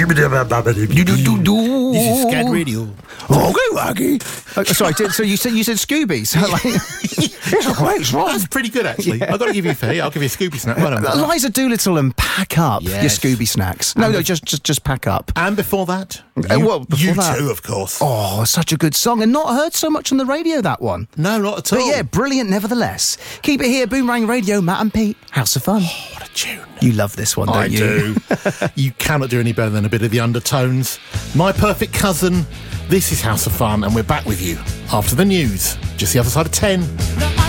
is Scad Radio. Sorry, so you said Scoobies? It's a great song. That's pretty good, actually. I've got to give you a fee. I'll give you a Scooby snack. Well done. Eliza Doolittle and pack up your Scooby snacks. No, just pack up. And before that, before that, U2, of course. Oh, such a good song, and not heard so much on the radio, that one. No, not at all. But yeah, brilliant nevertheless. Keep it here, Boomerang Radio, Matt and Pete. House of Fun. Oh, what a tune. You love this one, don't you? I do. You cannot do any better than a bit of the Undertones. My Perfect Cousin. This is House of Fun, and we're back with you after the news. Just the other side of 10.